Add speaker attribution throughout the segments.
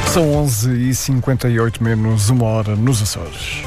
Speaker 1: São 11h58, menos uma hora nos Açores.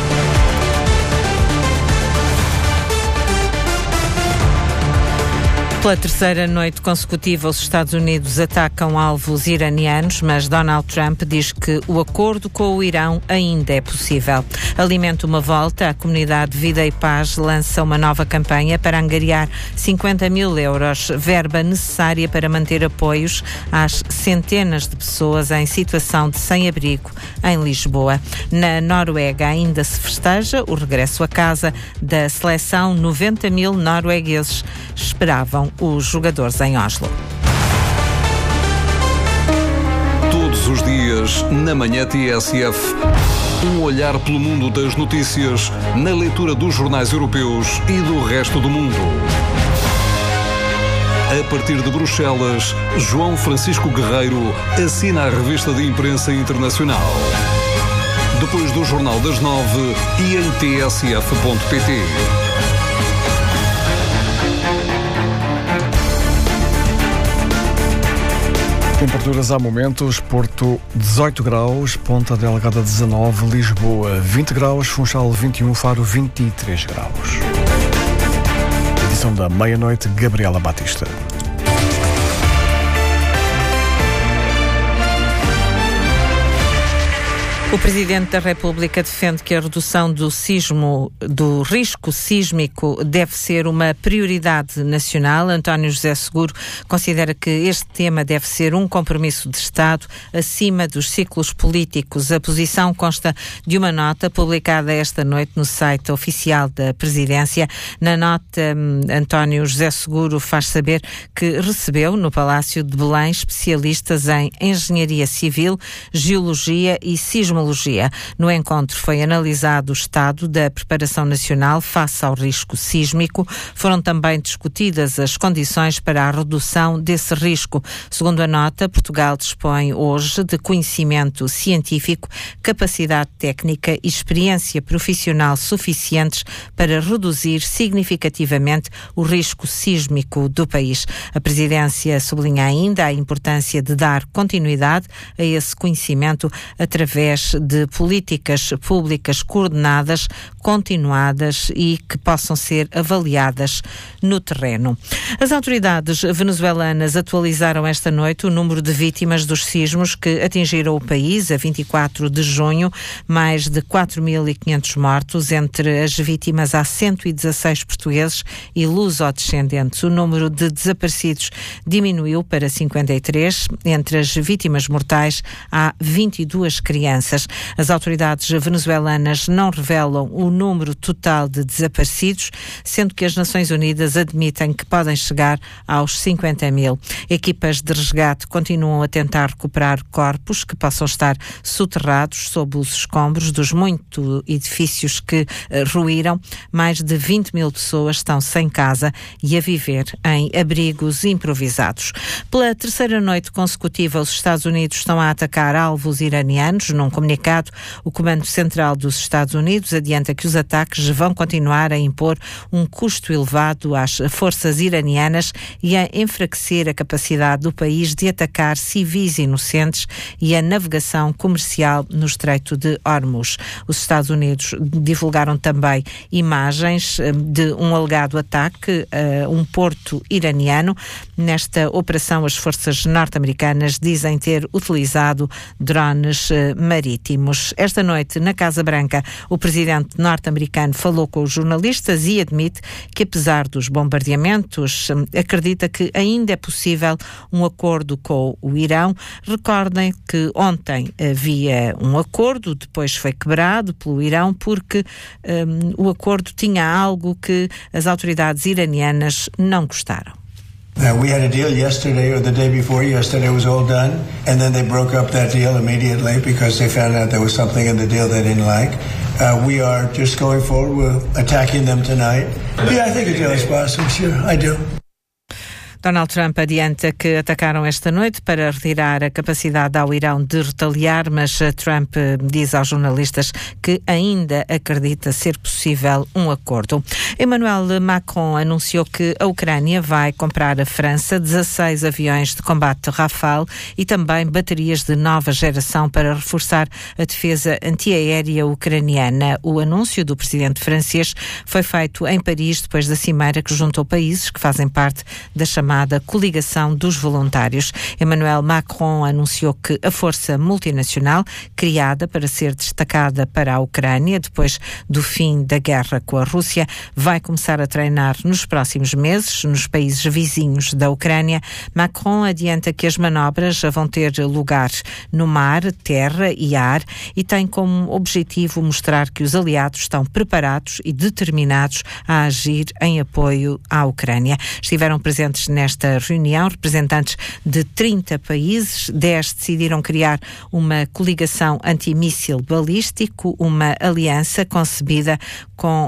Speaker 2: Pela terceira noite consecutiva, os Estados Unidos atacam alvos iranianos, mas Donald Trump diz que o acordo com o Irão ainda é possível. Alimenta uma volta, a comunidade Vida e Paz lança uma nova campanha para angariar 50 mil euros, verba necessária para manter apoios às centenas de pessoas em situação de sem-abrigo em Lisboa. Na Noruega ainda se festeja o regresso a casa da seleção. 90 mil noruegueses esperavam os jogadores em Oslo.
Speaker 3: Todos os dias, na Manhã TSF, um olhar pelo mundo das notícias, na leitura dos jornais europeus e do resto do mundo. A partir de Bruxelas, João Francisco Guerreiro assina a revista de imprensa internacional. Depois do Jornal das 9 e em tsf.pt.
Speaker 1: Temperaturas há momentos: Porto 18 graus, Ponta Delgada 19, Lisboa 20 graus, Funchal 21, Faro 23 graus. Edição da meia-noite, Gabriela Batista.
Speaker 2: O Presidente da República defende que a redução do risco sísmico deve ser uma prioridade nacional. António José Seguro considera que este tema deve ser um compromisso de Estado acima dos ciclos políticos. A posição consta de uma nota publicada esta noite no site oficial da Presidência. Na nota, António José Seguro faz saber que recebeu no Palácio de Belém especialistas em engenharia civil, geologia e sismologia. No encontro foi analisado o estado da preparação nacional face ao risco sísmico. Foram também discutidas as condições para a redução desse risco. Segundo a nota, Portugal dispõe hoje de conhecimento científico, capacidade técnica e experiência profissional suficientes para reduzir significativamente o risco sísmico do país. A Presidência sublinha ainda a importância de dar continuidade a esse conhecimento através de políticas públicas coordenadas, continuadas e que possam ser avaliadas no terreno. As autoridades venezuelanas atualizaram esta noite o número de vítimas dos sismos que atingiram o país a 24 de junho, mais de 4.500 mortos. Entre as vítimas há 116 portugueses e luso-descendentes. O número de desaparecidos diminuiu para 53. Entre as vítimas mortais há 22 crianças. As autoridades venezuelanas não revelam o número total de desaparecidos, sendo que as Nações Unidas admitem que podem chegar aos 50 mil. Equipas de resgate continuam a tentar recuperar corpos que possam estar soterrados sob os escombros dos muitos edifícios que ruíram. Mais de 20 mil pessoas estão sem casa e a viver em abrigos improvisados. Pela terceira noite consecutiva, os Estados Unidos estão a atacar alvos iranianos. Num comunicado, o Comando Central dos Estados Unidos adianta que os ataques vão continuar a impor um custo elevado às forças iranianas e a enfraquecer a capacidade do país de atacar civis inocentes e a navegação comercial no Estreito de Hormuz. Os Estados Unidos divulgaram também imagens de um alegado ataque a um porto iraniano. Nesta operação, as forças norte-americanas dizem ter utilizado drones marítimos. Esta noite, na Casa Branca, o presidente norte-americano falou com os jornalistas e admite que, apesar dos bombardeamentos, acredita que ainda é possível um acordo com o Irão. Recordem que ontem havia um acordo, depois foi quebrado pelo Irão porque o acordo tinha algo que as autoridades iranianas não gostaram.
Speaker 4: We had a deal yesterday or the day before yesterday. It was all done, and then they broke up that deal immediately because they found out there was something in the deal they didn't like. We are just going forward. We're attacking them tonight. Yeah, I think a deal is possible. Sure, I do.
Speaker 2: Donald Trump adianta que atacaram esta noite para retirar a capacidade ao Irão de retaliar, mas Trump diz aos jornalistas que ainda acredita ser possível um acordo. Emmanuel Macron anunciou que a Ucrânia vai comprar à França 16 aviões de combate Rafale e também baterias de nova geração para reforçar a defesa antiaérea ucraniana. O anúncio do presidente francês foi feito em Paris depois da cimeira que juntou países que fazem parte da chamada Coligação dos Voluntários. Emmanuel Macron anunciou que a força multinacional, criada para ser destacada para a Ucrânia depois do fim da guerra com a Rússia, vai começar a treinar nos próximos meses nos países vizinhos da Ucrânia. Macron adianta que as manobras vão ter lugar no mar, terra e ar e tem como objetivo mostrar que os aliados estão preparados e determinados a agir em apoio à Ucrânia. Estiveram presentes nesta reunião representantes de 30 países, 10 decidiram criar uma coligação antimíssil balístico, uma aliança concebida como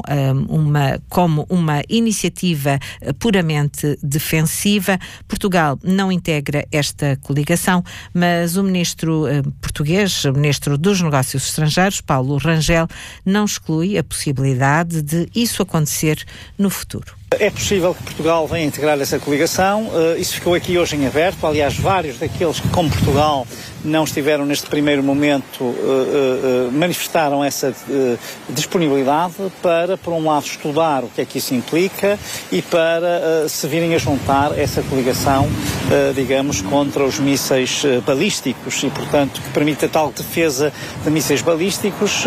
Speaker 2: uma iniciativa puramente defensiva. Portugal não integra esta coligação, mas o ministro português, o ministro dos Negócios Estrangeiros, Paulo Rangel, não exclui a possibilidade de isso acontecer no futuro.
Speaker 5: É possível que Portugal venha integrar essa coligação, isso ficou aqui hoje em aberto, aliás vários daqueles que como Portugal não estiveram neste primeiro momento manifestaram essa disponibilidade para, por um lado, estudar o que é que isso implica e para se virem a juntar essa coligação, digamos, contra os mísseis balísticos e, portanto, que permite a tal defesa de mísseis balísticos,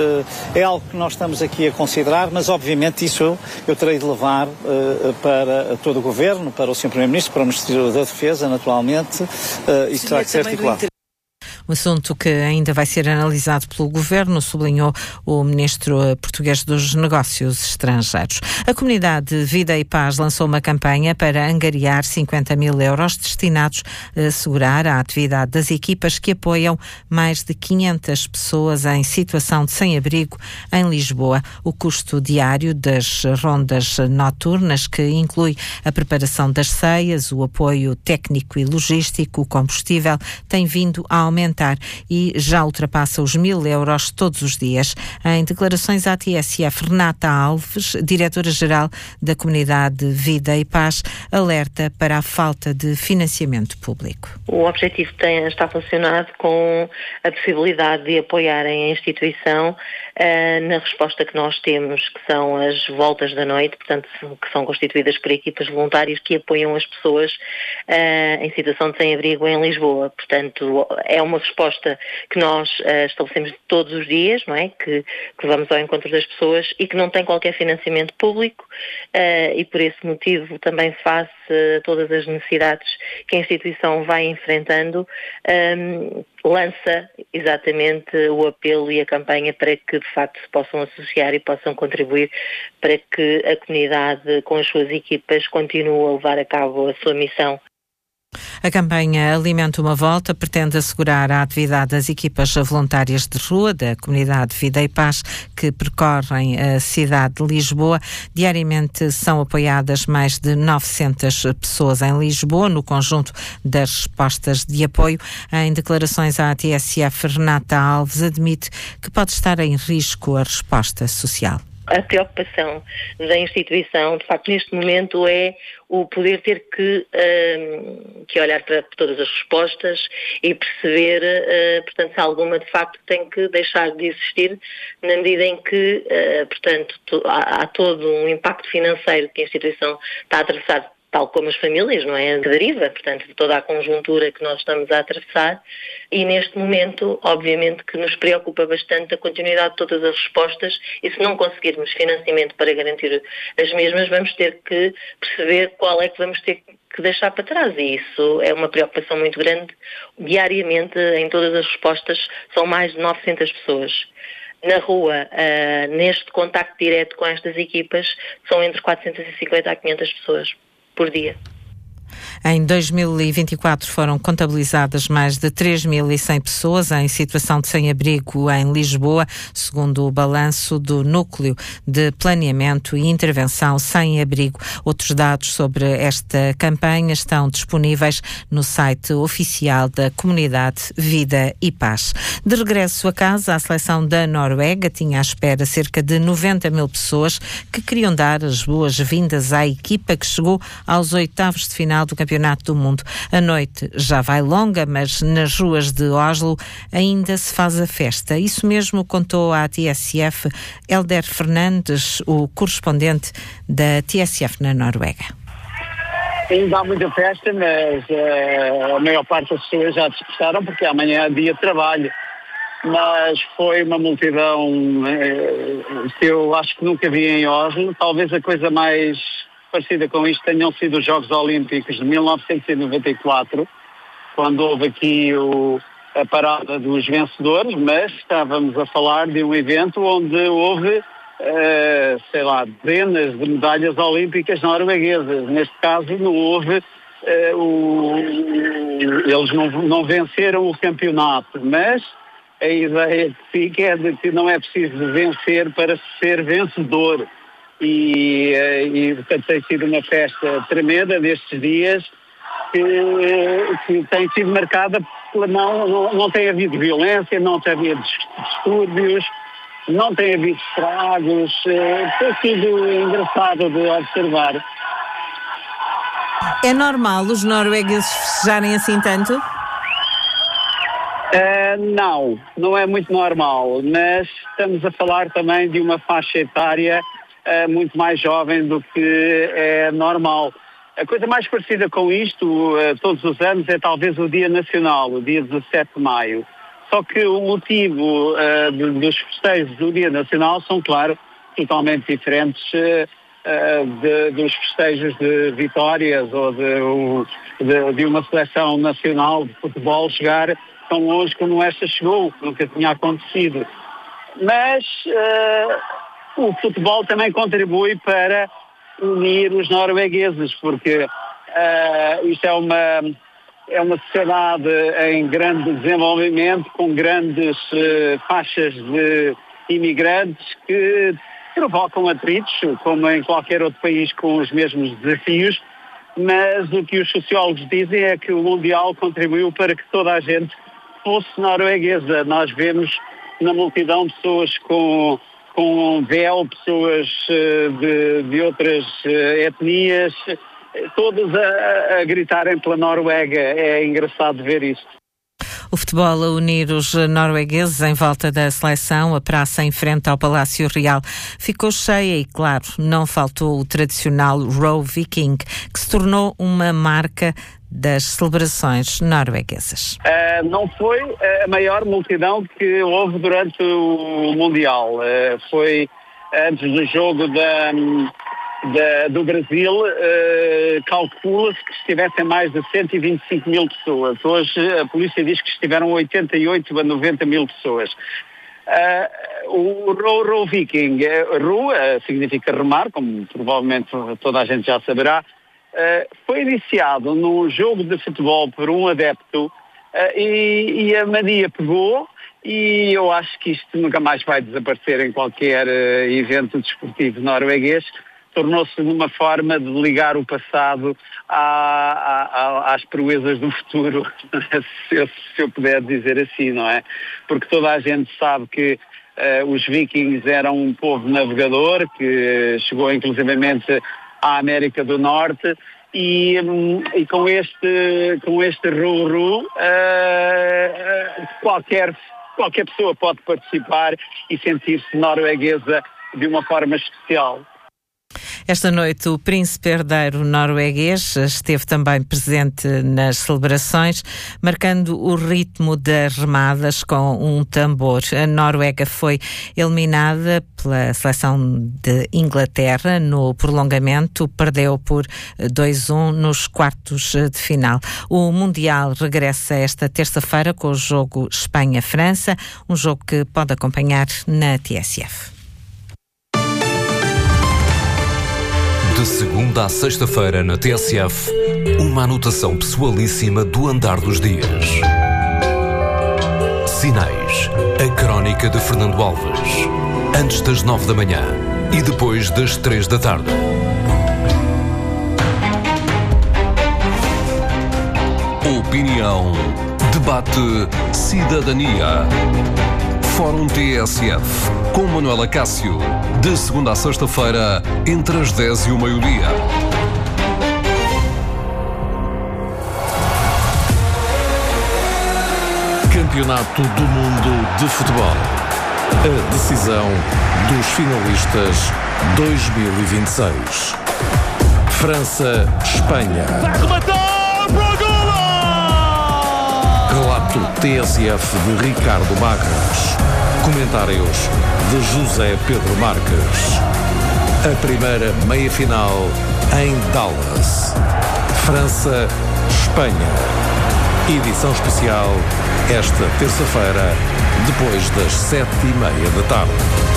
Speaker 5: é algo que nós estamos aqui a considerar, mas obviamente isso eu terei de levar para todo o Governo, para o Sr. Primeiro-Ministro, para o Ministério da Defesa, naturalmente, isso terá que ser articulado.
Speaker 2: Um assunto que ainda vai ser analisado pelo Governo, sublinhou o Ministro português dos Negócios Estrangeiros. A Comunidade Vida e Paz lançou uma campanha para angariar 50 mil euros destinados a assegurar a atividade das equipas que apoiam mais de 500 pessoas em situação de sem-abrigo em Lisboa. O custo diário das rondas noturnas, que inclui a preparação das ceias, o apoio técnico e logístico, o combustível, tem vindo a aumentar e já ultrapassa os 1.000 euros todos os dias. Em declarações à TSF, Renata Alves, diretora-geral da Comunidade Vida e Paz, alerta para a falta de financiamento público.
Speaker 6: O objetivo está funcionado com a possibilidade de apoiarem a instituição na resposta que nós temos, que são as voltas da noite, portanto, que são constituídas por equipas voluntárias que apoiam as pessoas em situação de sem-abrigo em Lisboa. Portanto, é uma resposta que nós estabelecemos todos os dias, não é? Que vamos ao encontro das pessoas e que não tem qualquer financiamento público e por esse motivo também face a todas as necessidades que a instituição vai enfrentando, lança exatamente o apelo e a campanha para que de facto se possam associar e possam contribuir para que a comunidade com as suas equipas continue a levar a cabo a sua missão.
Speaker 2: A campanha Alimenta uma Volta pretende assegurar a atividade das equipas voluntárias de rua da Comunidade Vida e Paz que percorrem a cidade de Lisboa. Diariamente são apoiadas mais de 900 pessoas em Lisboa no conjunto das respostas de apoio. Em declarações à TSF, Renata Alves admite que pode estar em risco a resposta social.
Speaker 6: A preocupação da instituição, de facto, neste momento é o poder ter que olhar para todas as respostas e perceber, portanto, se alguma de facto tem que deixar de existir, na medida em que, portanto, há todo um impacto financeiro que a instituição está a atravessar, tal como as famílias, não é? Que deriva, portanto, de toda a conjuntura que nós estamos a atravessar e neste momento, obviamente, que nos preocupa bastante a continuidade de todas as respostas e se não conseguirmos financiamento para garantir as mesmas, vamos ter que perceber qual é que vamos ter que deixar para trás e isso é uma preocupação muito grande. Diariamente, em todas as respostas, são mais de 900 pessoas. Na rua, neste contacto direto com estas equipas, são entre 450 a 500 pessoas por dia.
Speaker 2: Em 2024 foram contabilizadas mais de 3.100 pessoas em situação de sem-abrigo em Lisboa, segundo o balanço do Núcleo de Planeamento e Intervenção Sem-Abrigo. Outros dados sobre esta campanha estão disponíveis no site oficial da Comunidade Vida e Paz. De regresso a casa, a seleção da Noruega tinha à espera cerca de 90 mil pessoas que queriam dar as boas-vindas à equipa que chegou aos oitavos de final do Campeonato do Mundo. A noite já vai longa, mas nas ruas de Oslo ainda se faz a festa. Isso mesmo contou à TSF Helder Fernandes, o correspondente da TSF na Noruega.
Speaker 7: Ainda há muita festa, mas a maior parte das pessoas já dispersaram porque amanhã é dia de trabalho. Mas foi uma multidão que eu acho que nunca vi em Oslo. Talvez a coisa mais parecida com isto tenham sido os Jogos Olímpicos de 1994, quando houve aqui a parada dos vencedores, mas estávamos a falar de um evento onde houve, dezenas de medalhas olímpicas norueguesas. Neste caso não houve, eles não venceram o campeonato, mas a ideia que fica é de que não é preciso vencer para ser vencedor. E portanto, tem sido uma festa tremenda destes dias que tem sido marcada por não tem havido violência, não tem havido distúrbios, não tem havido estragos. Tem sido engraçado de observar.
Speaker 2: É normal os noruegueses festejarem assim tanto?
Speaker 7: Não é muito normal, mas estamos a falar também de uma faixa etária muito mais jovem do que é normal. A coisa mais parecida com isto, todos os anos, é talvez o Dia Nacional, o dia 17 de maio. Só que o motivo dos festejos do Dia Nacional são, claro, totalmente diferentes dos festejos de vitórias ou de uma seleção nacional de futebol chegar tão longe como esta chegou, que nunca tinha acontecido. Mas o futebol também contribui para unir os noruegueses, porque isto é uma sociedade em grande desenvolvimento, com grandes faixas de imigrantes que provocam atritos, como em qualquer outro país com os mesmos desafios, mas o que os sociólogos dizem é que o Mundial contribuiu para que toda a gente fosse norueguesa. Nós vemos na multidão pessoas com véu, pessoas de outras etnias, todos a gritarem pela Noruega. É engraçado ver isso.
Speaker 2: O futebol a unir os noruegueses em volta da seleção, a praça em frente ao Palácio Real ficou cheia e, claro, não faltou o tradicional Row Viking, que se tornou uma marca das celebrações norueguesas.
Speaker 7: Não foi a maior multidão que houve durante o Mundial. Foi antes do jogo do Brasil, calcula-se que estivessem mais de 125 mil pessoas. Hoje a polícia diz que estiveram 88 a 90 mil pessoas. O Row Viking, rua significa remar, como provavelmente toda a gente já saberá, foi iniciado num jogo de futebol por um adepto e a mania pegou, e eu acho que isto nunca mais vai desaparecer em qualquer evento desportivo norueguês. Tornou-se uma forma de ligar o passado às proezas do futuro, se eu puder dizer assim, não é? Porque toda a gente sabe que os vikings eram um povo navegador que chegou inclusivamente à América do Norte e com este Ru-Ru qualquer pessoa pode participar e sentir-se norueguesa de uma forma especial.
Speaker 2: Esta noite o príncipe herdeiro norueguês esteve também presente nas celebrações, marcando o ritmo das remadas com um tambor. A Noruega foi eliminada pela seleção de Inglaterra no prolongamento, perdeu por 2-1 nos quartos de final. O Mundial regressa esta terça-feira com o jogo Espanha-França, um jogo que pode acompanhar na TSF.
Speaker 3: De segunda a sexta-feira na TSF, uma anotação pessoalíssima do andar dos dias. Sinais, a crónica de Fernando Alves. Antes das 9 da manhã e depois das 3 da tarde. Opinião, debate, cidadania. Fórum TSF, com Manuela Cássio. De segunda a sexta-feira, entre as 10 e o meio-dia.
Speaker 8: Campeonato do Mundo de Futebol. A decisão dos finalistas 2026. França-Espanha.
Speaker 9: Vai rematar para o golo!
Speaker 8: Relato TSF de Ricardo Barras. Comentários de José Pedro Marques. A primeira meia-final em Dallas. França-Espanha. Edição especial esta terça-feira, depois das 7:30 da tarde.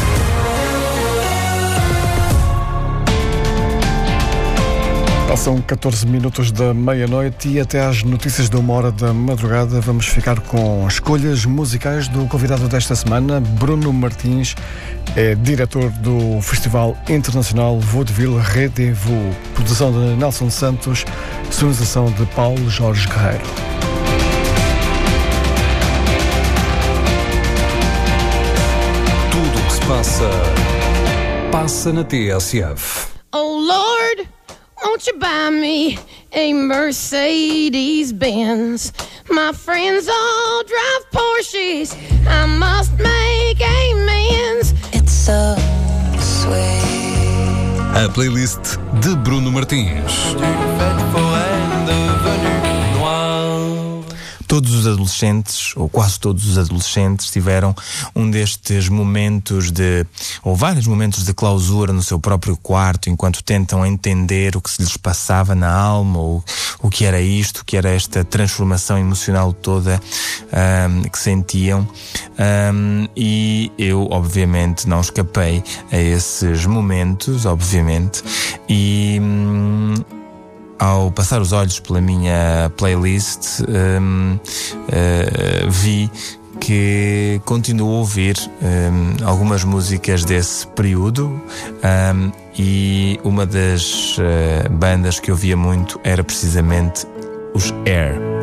Speaker 1: Passam 14 minutos da meia-noite e até às notícias de 1h da madrugada vamos ficar com escolhas musicais do convidado desta semana. Bruno Martins é diretor do Festival Internacional Vaudeville Rendez-Vous, produção de Nelson Santos, sonorização de Paulo Jorge Guerreiro.
Speaker 3: Tudo o que se passa na TSF.
Speaker 10: Oh Lord, won't you buy me a Mercedes-Benz? My friends all drive Porsches, I must make amends. It's so sweet.
Speaker 3: A playlist de Bruno Martins.
Speaker 11: Todos os adolescentes, ou quase todos os adolescentes, tiveram um destes momentos ou vários momentos de clausura no seu próprio quarto, enquanto tentam entender o que se lhes passava na alma, ou o que era isto, o que era esta transformação emocional toda que sentiam. E eu, obviamente, não escapei a esses momentos, obviamente, e ao passar os olhos pela minha playlist, vi que continuo a ouvir algumas músicas desse período, e uma das bandas que eu via muito era precisamente os Air.